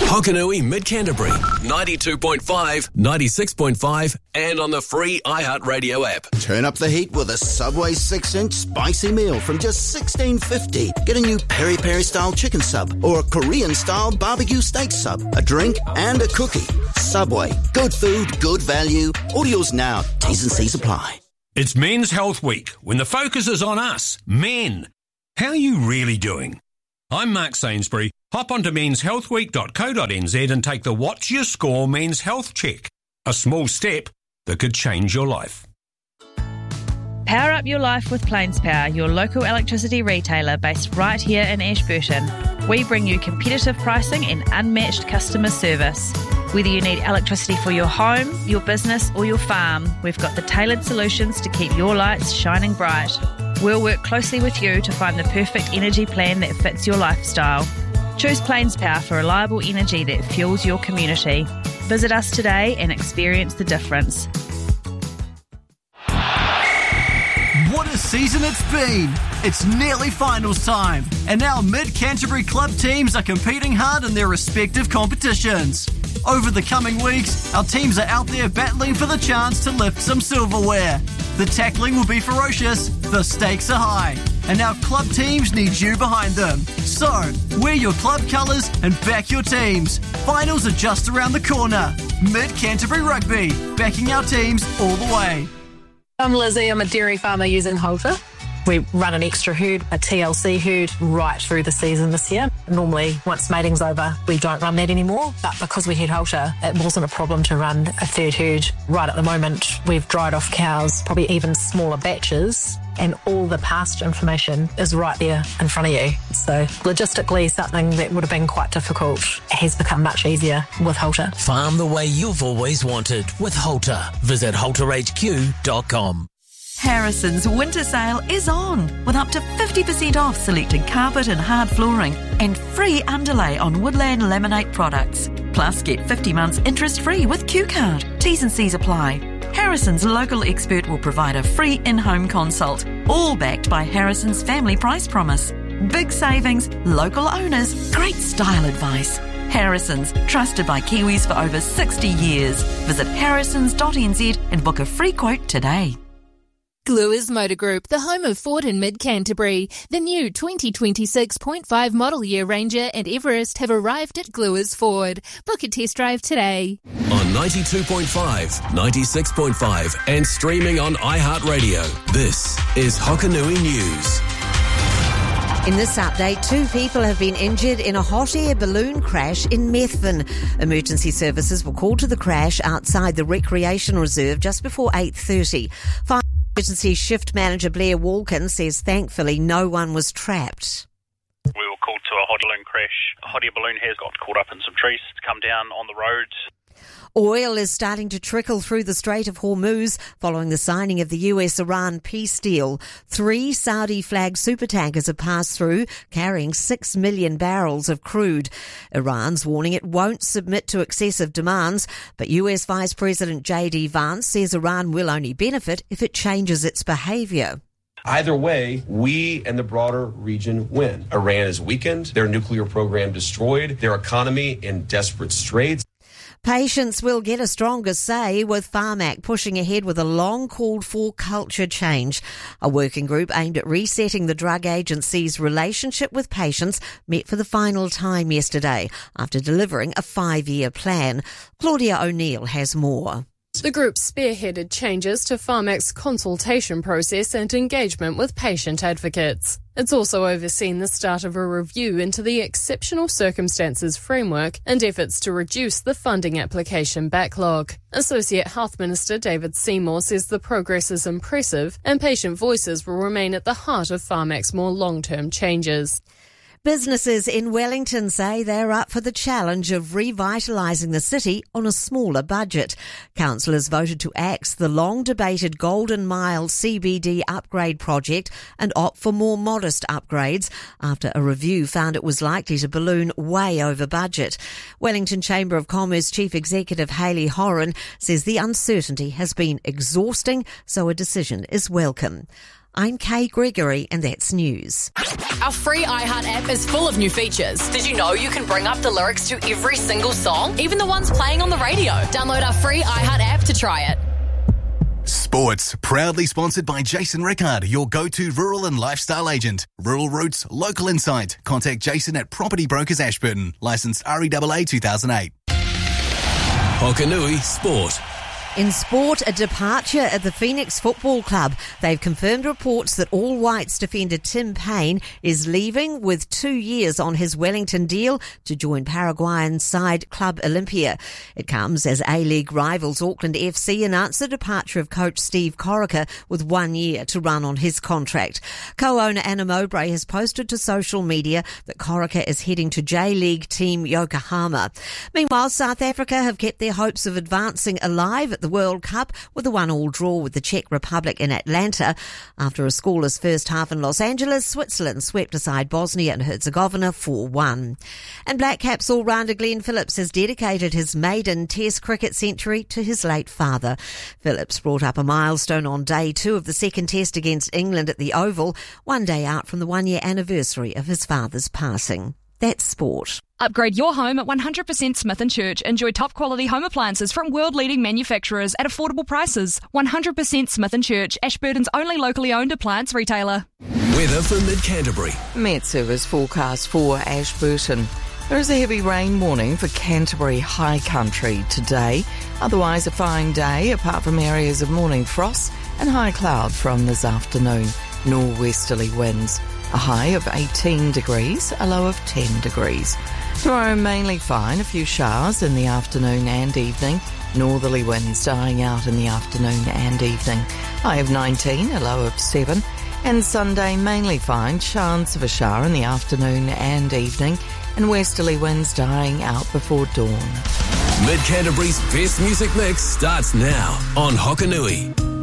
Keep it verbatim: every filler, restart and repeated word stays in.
Hokanui Mid-Canterbury, ninety-two point five, ninety-six point five, and on the free iHeartRadio app. Turn up the heat with a Subway six inch spicy meal from just sixteen fifty. Get a new peri-peri-style chicken sub or a Korean-style barbecue steak sub, a drink and a cookie. Subway. Good food, good value. Orders now. T's and C's apply. It's Men's Health Week, when the focus is on us, men. How are you really doing? I'm Mark Sainsbury. Hop onto mens health week dot co dot n z and take the What's Your Score Men's Health Check. A small step that could change your life. Power up your life with Plains Power, your local electricity retailer based right here in Ashburton. We bring you competitive pricing and unmatched customer service. Whether you need electricity for your home, your business or your farm, we've got the tailored solutions to keep your lights shining bright. We'll work closely with you to find the perfect energy plan that fits your lifestyle. Choose Plains Power for reliable energy that fuels your community. Visit us today and experience the difference. What a season it's been! It's nearly finals time, and now Mid-Canterbury club teams are competing hard in their respective competitions. Over the coming weeks, our teams are out there battling for the chance to lift some silverware. The tackling will be ferocious, the stakes are high, and our club teams need you behind them. So, wear your club colours and back your teams. Finals are just around the corner. Mid-Canterbury Rugby, backing our teams all the way. I'm Lizzie, I'm a dairy farmer using Halter. We run an extra herd, a T L C herd, right through the season this year. Normally, once mating's over, we don't run that anymore. But because we had Halter, it wasn't a problem to run a third herd. Right at the moment, we've dried off cows, probably even smaller batches, and all the pasture information is right there in front of you. So logistically, something that would have been quite difficult has become much easier with Halter. Farm the way you've always wanted with Halter. Visit halter h q dot com. Harrison's winter sale is on with up to fifty percent off selected carpet and hard flooring and free underlay on Woodland Laminate products. Plus, get fifty months interest-free with Q Card. T's and C's apply. Harrison's local expert will provide a free in-home consult, all backed by Harrison's Family Price Promise. Big savings, local owners, great style advice. Harrison's, trusted by Kiwis for over sixty years. Visit harrisons dot n z and book a free quote today. Gluers Motor Group, the home of Ford in Mid-Canterbury. The new twenty twenty-six point five model year Ranger and Everest have arrived at Gluers Ford. Book a test drive today. On ninety-two point five, ninety-six point five and streaming on iHeartRadio, this is Hokanui News. In this update, two people have been injured in a hot air balloon crash in Methven. Emergency services were called to the crash outside the recreation reserve just before eight thirty. Fire Emergency Shift Manager Blair Walkin says thankfully no one was trapped. We were called to a hot air balloon crash. A hot air balloon has got caught up in some trees. It's come down on the road. Oil is starting to trickle through the Strait of Hormuz following the signing of the U S Iran peace deal. Three Saudi-flagged supertankers have passed through, carrying six million barrels of crude. Iran's warning it won't submit to excessive demands, but U S Vice President J D Vance says Iran will only benefit if it changes its behaviour. Either way, we and the broader region win. Iran is weakened, their nuclear program destroyed, their economy in desperate straits. Patients will get a stronger say, with Pharmac pushing ahead with a long-called-for culture change. A working group aimed at resetting the drug agency's relationship with patients met for the final time yesterday after delivering a five-year plan. Claudia O'Neill has more. The group spearheaded changes to Pharmac's consultation process and engagement with patient advocates. It's also overseen the start of a review into the exceptional circumstances framework and efforts to reduce the funding application backlog. Associate Health Minister David Seymour says the progress is impressive and patient voices will remain at the heart of Pharmac's more long-term changes. Businesses in Wellington say they're up for the challenge of revitalising the city on a smaller budget. Councillors voted to axe the long-debated Golden Mile C B D upgrade project and opt for more modest upgrades after a review found it was likely to balloon way over budget. Wellington Chamber of Commerce Chief Executive Hayley Horan says the uncertainty has been exhausting, so a decision is welcome. I'm Kay Gregory, and that's news. Our free iHeart app is full of new features. Did you know you can bring up the lyrics to every single song, even the ones playing on the radio? Download our free iHeart app to try it. Sports, proudly sponsored by Jason Rickard, your go-to rural and lifestyle agent. Rural Roots, local insight. Contact Jason at Property Brokers Ashburton. Licensed R E A A two thousand eight. Hokanui Sport. In sport, a departure at the Phoenix Football Club. They've confirmed reports that All Whites defender Tim Payne is leaving with two years on his Wellington deal to join Paraguayan side Club Olympia. It comes as A-League rivals Auckland F C announced the departure of coach Steve Corica with one year to run on his contract. Co-owner Anna Mowbray has posted to social media that Corica is heading to J-League team Yokohama. Meanwhile, South Africa have kept their hopes of advancing alive at the World Cup with a one-all draw with the Czech Republic in Atlanta. After a scoreless first half in Los Angeles, Switzerland swept aside Bosnia and Herzegovina four one. And Black Caps all-rounder Glenn Phillips has dedicated his maiden Test cricket century to his late father. Phillips brought up a milestone on day two of the second Test against England at the Oval, one day out from the one-year anniversary of his father's passing. That's sport. Upgrade your home at one hundred percent Smith and Church. Enjoy top quality home appliances from world-leading manufacturers at affordable prices. one hundred percent Smith and Church, Ashburton's only locally owned appliance retailer. Weather for Mid-Canterbury. Met Service forecast for Ashburton. There is a heavy rain warning for Canterbury High Country today. Otherwise a fine day, apart from areas of morning frost and high cloud from this afternoon. Norwesterly winds. A high of eighteen degrees, a low of ten degrees. Tomorrow mainly fine, a few showers in the afternoon and evening. Northerly winds dying out in the afternoon and evening. High of nineteen, a low of seven. And Sunday mainly fine, chance of a shower in the afternoon and evening. And westerly winds dying out before dawn. Mid-Canterbury's best music mix starts now on Hokanui.